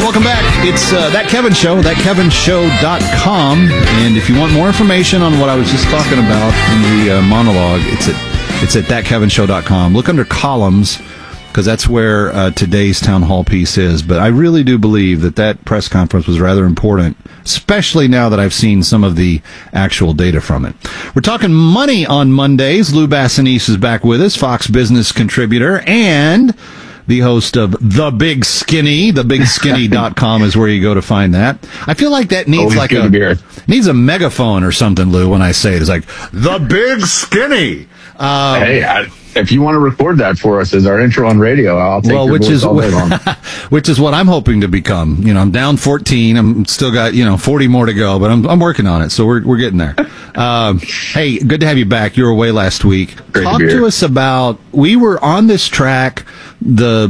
Welcome back. It's That Kevin Show, thatkevinshow.com. And if you want more information on what I was just talking about in the monologue, it's at thatkevinshow.com. Look under columns, because that's where today's town hall piece is. But I really do believe that press conference was rather important, especially now that I've seen some of the actual data from it. We're talking money on Mondays. Lou Bassanese is back with us, Fox Business contributor, and the host of The Big Skinny. TheBigSkinny.com is where you go to find that. I feel like that needs needs a megaphone or something, Lou, when I say it. It's like, The Big Skinny. If you want to record that for us as our intro on radio, I'll take your voice all day long. Which is what I'm hoping to become. You know, I'm down 14. I'm still got, 40 more to go, but I'm working on it. So we're getting there. Hey, good to have you back. You were away last week. Great Talk to us about, we were on this track, the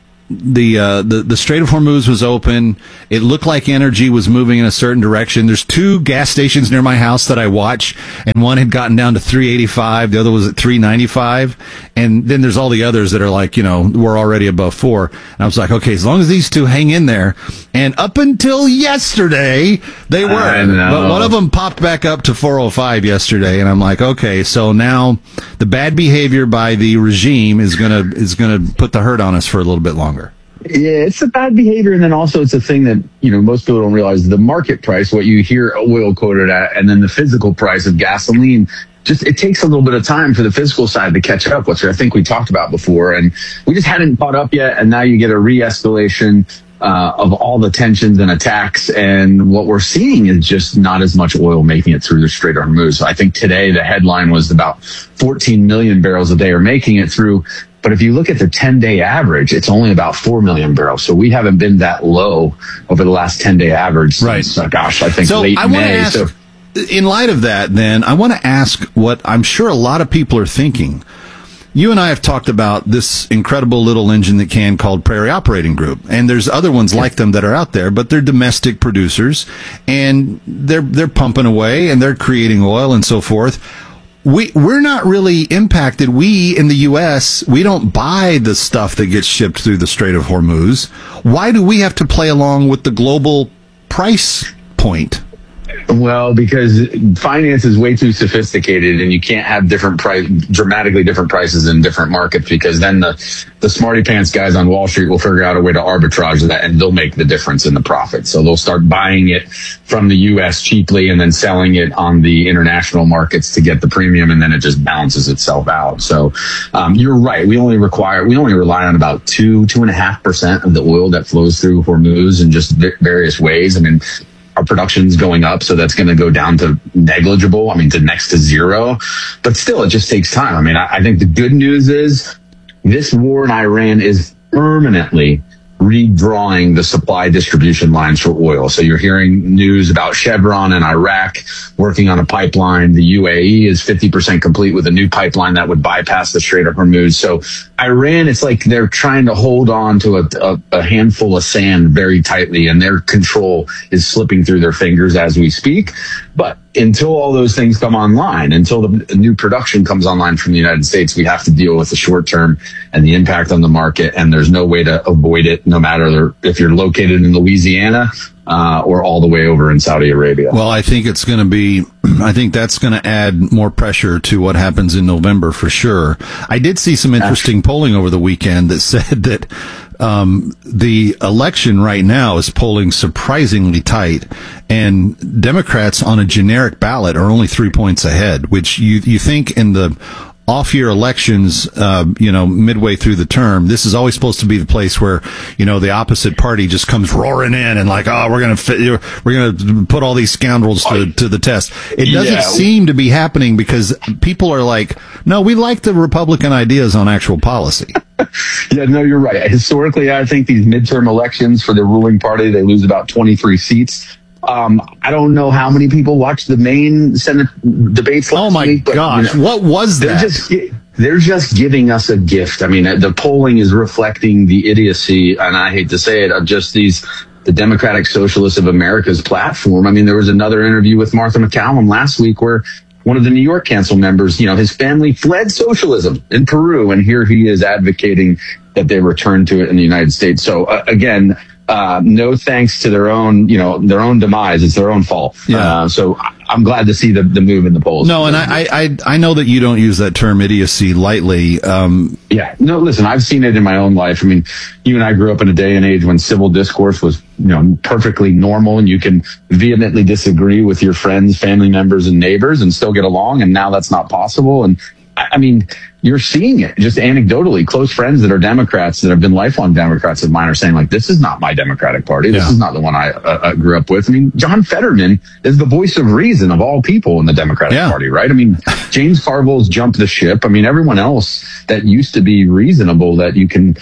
Strait of Hormuz was open. It looked like energy was moving in a certain direction. There's 2 gas stations near my house that I watch, and one had gotten down to 385. The other was at 395. And then there's all the others that are like, we're already above 4. And I was like, okay, as long as these 2 hang in there. And up until yesterday, they were. I know. But one of them popped back up to 405 yesterday. And I'm like, okay, so now the bad behavior by the regime is gonna put the hurt on us for a little bit longer. Yeah, it's a bad behavior, and then also it's a thing that most people don't realize: the market price, what you hear oil quoted at, and then the physical price of gasoline. Just it takes a little bit of time for the physical side to catch up, which I think we talked about before, and we just hadn't caught up yet. And now you get a re-escalation of all the tensions and attacks, and what we're seeing is just not as much oil making it through the Strait of Hormuz. So I think today the headline was about 14 million barrels a day are making it through. But if you look at the 10-day average, it's only about 4 million barrels. So we haven't been that low over the last 10-day average since, I think late May. So in light of that, then, I want to ask what I'm sure a lot of people are thinking. You and I have talked about this incredible little engine that can called Prairie Operating Group, and there's other ones like them that are out there, but they're domestic producers, and they're pumping away, and they're creating oil and so forth. We're not really impacted. We in the U.S., we don't buy the stuff that gets shipped through the Strait of Hormuz. Why do we have to play along with the global price point? Well, because finance is way too sophisticated, and you can't have dramatically different prices in different markets, because then the smarty pants guys on Wall Street will figure out a way to arbitrage that, and they'll make the difference in the profit. So they'll start buying it from the U.S. cheaply and then selling it on the international markets to get the premium, and then it just balances itself out. So you're right. We only rely on about 2.5% of the oil that flows through Hormuz in just various ways. I mean, our production's going up, so that's going to go down to negligible, to next to zero. But still, it just takes time. I mean, I think the good news is this war in Iran is permanently redrawing the supply distribution lines for oil. So you're hearing news about Chevron and Iraq working on a pipeline. The UAE is 50% complete with a new pipeline that would bypass the Strait of Hormuz. So Iran, it's like they're trying to hold on to a handful of sand very tightly, and their control is slipping through their fingers as we speak. But until all those things come online, until the new production comes online from the United States, we have to deal with the short term and the impact on the market. And there's no way to avoid it, no matter if you're located in Louisiana or all the way over in Saudi Arabia. Well, I think that's going to add more pressure to what happens in November for sure. I did see some interesting polling over the weekend that said that the election right now is polling surprisingly tight, and Democrats on a generic ballot are only 3 points ahead, which you think in the off-year elections, midway through the term, this is always supposed to be the place where, the opposite party just comes roaring in and like, oh, we're going to put all these scoundrels to the test. It doesn't seem to be happening, because people are like, no, we like the Republican ideas on actual policy. Yeah, no, you're right. Historically, I think these midterm elections for the ruling party, they lose about 23 seats. I don't know how many people watched the main Senate debates last week. Oh my gosh, what was that? They're just giving us a gift. I mean, the polling is reflecting the idiocy, and I hate to say it, of just the Democratic Socialists of America's platform. I mean, there was another interview with Martha McCallum last week where one of the New York Council members, his family fled socialism in Peru, and here he is advocating that they return to it in the United States. So again, no thanks to their own demise. It's their own fault. Yeah. So I'm glad to see the move in the polls. No, and I know that you don't use that term idiocy lightly. Yeah. No, listen, I've seen it in my own life. I mean, you and I grew up in a day and age when civil discourse was, perfectly normal, and you can vehemently disagree with your friends, family members, and neighbors and still get along. And now that's not possible. And I mean, you're seeing it just anecdotally. Close friends that are Democrats, that have been lifelong Democrats of mine, are saying, like, this is not my Democratic Party. This is not the one I grew up with. I mean, John Fetterman is the voice of reason of all people in the Democratic Party, right? I mean, James Carville's jumped the ship. I mean, everyone else that used to be reasonable that you can,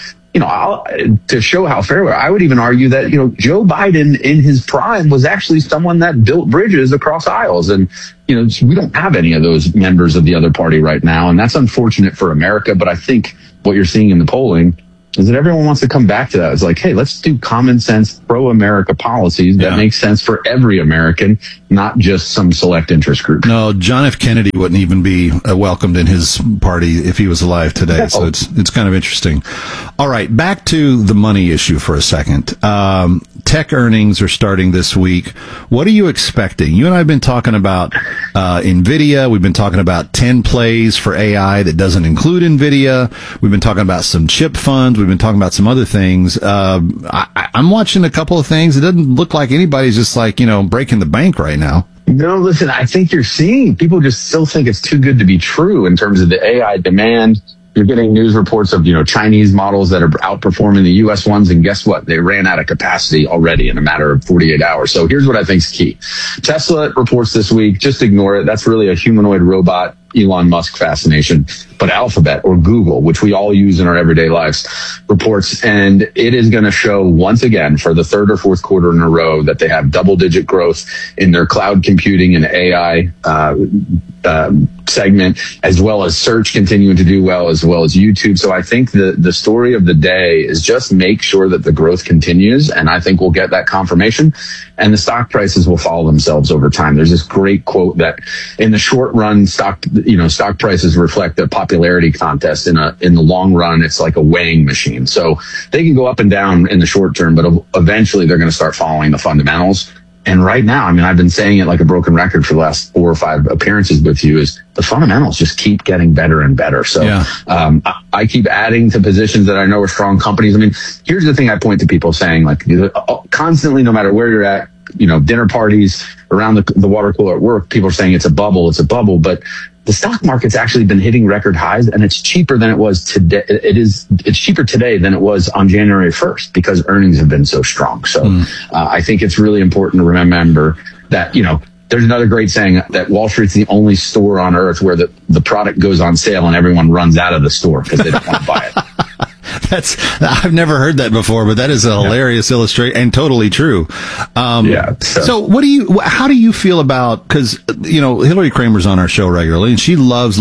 to show how fair, I would even argue that, Joe Biden in his prime was actually someone that built bridges across aisles. And, we don't have any of those members of the other party right now. And that's unfortunate for America. But I think what you're seeing in the polling is that everyone wants to come back to that. It's like, hey, let's do common sense pro-America policies that make sense for every American, not just some select interest group. No, John F. Kennedy wouldn't even be welcomed in his party if he was alive today. So it's kind of interesting. All right, back to the money issue for a second. Tech earnings are starting this week. What are you expecting? You and I have been talking about NVIDIA. We've been talking about 10 plays for AI that doesn't include NVIDIA. We've been talking about some chip funds. We've been talking about some other things. I'm watching a couple of things. It doesn't look like anybody's just breaking the bank right now. No, listen, I think you're seeing people just still think it's too good to be true in terms of the AI demand. You're getting news reports of, Chinese models that are outperforming the U.S. ones. And guess what? They ran out of capacity already in a matter of 48 hours. So here's what I think is key. Tesla reports this week. Just ignore it. That's really a humanoid robot Elon Musk fascination. But Alphabet or Google, which we all use in our everyday lives, reports, and it is going to show once again for the third or fourth quarter in a row that they have double-digit growth in their cloud computing and AI segment, as well as search continuing to do well, as well as YouTube. So I think the story of the day is just make sure that the growth continues, and I think we'll get that confirmation, and the stock prices will follow themselves over time. There's this great quote that in the short run, stock prices reflect a popularity contest. In the long run, it's like a weighing machine. So they can go up and down in the short term, but eventually they're going to start following the fundamentals. And right now, I mean, I've been saying it like a broken record for the last 4 or 5 appearances with you, is the fundamentals just keep getting better and better. So I keep adding to positions that I know are strong companies. I mean, here's the thing I point to people saying, like, constantly, no matter where you're at, dinner parties, around the water cooler at work, people are saying it's a bubble, but the stock market's actually been hitting record highs, and it's cheaper than it was today. It's cheaper today than it was on January 1st because earnings have been so strong. So I think it's really important to remember that, there's another great saying that Wall Street's the only store on earth where the product goes on sale and everyone runs out of the store because they don't want to buy it. I've never heard that before, but that is a hilarious illustration and totally true. So how do you feel about, because, Hillary Kramer's on our show regularly and she loves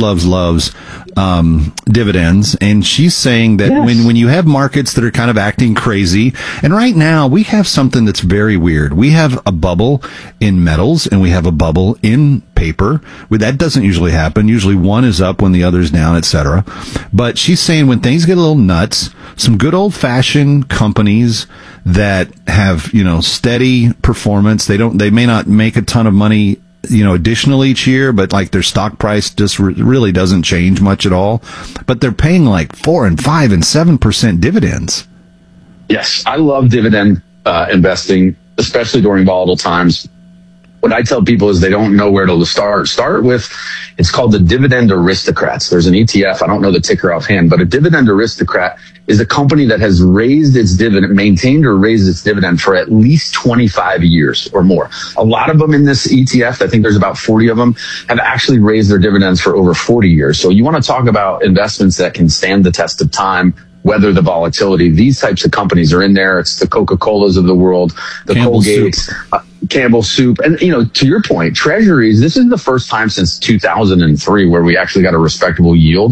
dividends. And she's saying that when you have markets that are kind of acting crazy, and right now we have something that's very weird. We have a bubble in metals and we have a bubble in paper. That doesn't usually happen. Usually one is up when the other's down, etc. But she's saying when things get a little nuts, some good old fashioned companies that have, steady performance. They may not make a ton of money, additional each year, but like their stock price just really doesn't change much at all. But they're paying like 4% and 5% and 7% dividends. Yes, I love dividend investing, especially during volatile times. What I tell people is they don't know where to start. Start with, it's called the Dividend Aristocrats. There's an ETF. I don't know the ticker offhand, but a Dividend Aristocrat is a company that has raised its dividend, maintained or raised its dividend for at least 25 years or more. A lot of them in this ETF, I think there's about 40 of them, have actually raised their dividends for over 40 years. So you want to talk about investments that can stand the test of time, weather the volatility. These types of companies are in there. It's the Coca-Colas of the world, the Colgates, Campbell Soup. And, to your point, treasuries, this is the first time since 2003 where we actually got a respectable yield.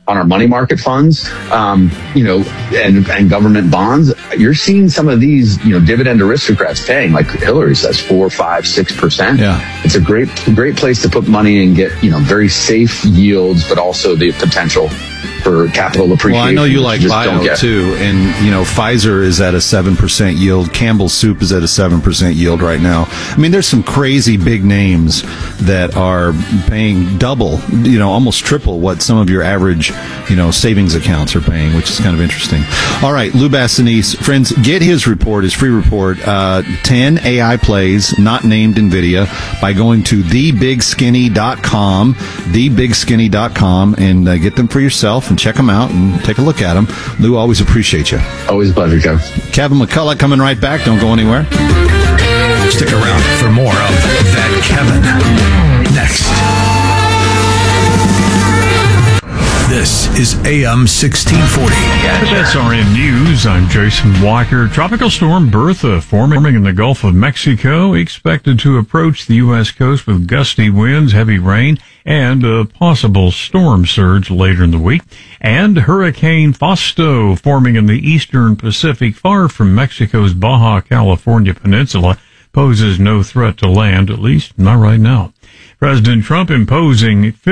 on our money market funds, and government bonds, you're seeing some of these, dividend aristocrats paying, like Hillary says, 4%, 5%, 6%. Yeah. It's a great place to put money and get, very safe yields, but also the potential for capital appreciation. Well, I know you like bio too, and Pfizer is at a 7% yield. Campbell's Soup is at a 7% yield right now. I mean, there's some crazy big names that are paying double, almost triple what some of your average, savings accounts are paying, which is kind of interesting. All right, Lou Bassanese, friends, get his report, his free report, 10 AI plays not named NVIDIA, by going to thebigskinny.com, thebigskinny.com, and get them for yourself and check them out and take a look at them. Lou, always appreciate you. Always a pleasure, Kev. Kevin McCullough coming right back. Don't go anywhere. Stick around for more of That Kevin next. This is AM 1640. SRN News, I'm Jason Walker. Tropical storm Bertha forming in the Gulf of Mexico, expected to approach the U.S. coast with gusty winds, heavy rain, and a possible storm surge later in the week. And Hurricane Fausto forming in the eastern Pacific, far from Mexico's Baja California peninsula, poses no threat to land, at least not right now. President Trump imposing